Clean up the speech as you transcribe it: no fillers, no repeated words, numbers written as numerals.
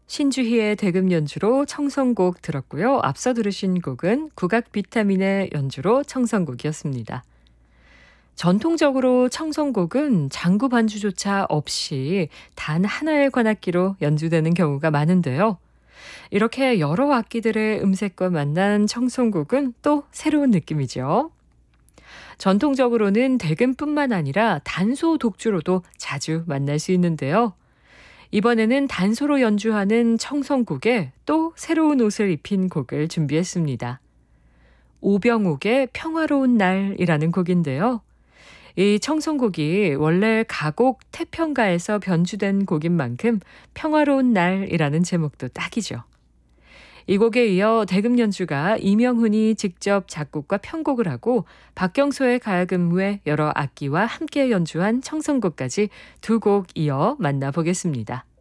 신주희의 대금 연주로 청성곡 들었고요. 앞서 들으신 곡은 국악 비타민의 연주로 청성곡이었습니다. 전통적으로 청성곡은 장구 반주조차 없이 단 하나의 관악기로 연주되는 경우가 많은데요. 이렇게 여러 악기들의 음색과 만난 청성곡은 또 새로운 느낌이죠. 전통적으로는 대금뿐만 아니라 단소 독주로도 자주 만날 수 있는데요. 이번에는 단소로 연주하는 청성곡에 또 새로운 옷을 입힌 곡을 준비했습니다. 오병옥의 평화로운 날이라는 곡인데요. 이 청성곡이 원래 가곡 태평가에서 변주된 곡인 만큼 평화로운 날이라는 제목도 딱이죠. 이 곡에 이어 대금 연주가 이명훈이 직접 작곡과 편곡을 하고 박경소의 가야금 외 여러 악기와 함께 연주한 청성곡까지 두 곡 이어 만나보겠습니다.